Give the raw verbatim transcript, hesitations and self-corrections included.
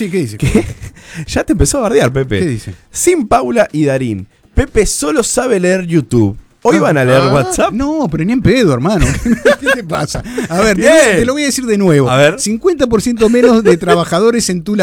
Sí, ¿qué dice? Que ya te empezó a bardear, Pepe. ¿Qué dice? Sin Paula y Darín. Pepe solo sabe leer YouTube. Hoy van a leer Ah, WhatsApp. No, pero ni en pedo, hermano. ¿Qué te pasa? A ver, te, Bien. te lo voy a decir de nuevo. A ver. cincuenta por ciento menos de trabajadores en tu